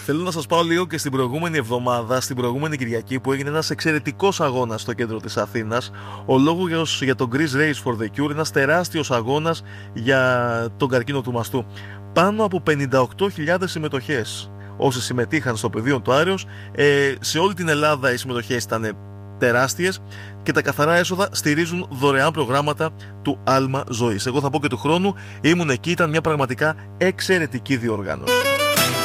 Θέλω να σας πάω λίγο και στην προηγούμενη εβδομάδα, στην προηγούμενη Κυριακή, που έγινε ένας εξαιρετικός αγώνας στο κέντρο της Αθήνας. Ο λόγος για τον Greece Race for the Cure, ένας τεράστιος αγώνας για τον καρκίνο του μαστού. Πάνω από 58.000 συμμετοχές όσοι συμμετείχαν στο πεδίο του Άρεως. Σε όλη την Ελλάδα οι συμμετοχές ήταν τεράστιες και τα καθαρά έσοδα στηρίζουν δωρεάν προγράμματα του Άλμα Ζωής. Εγώ θα πω και του χρόνου ήμουν εκεί, ήταν μια πραγματικά εξαιρετική διοργάνωση.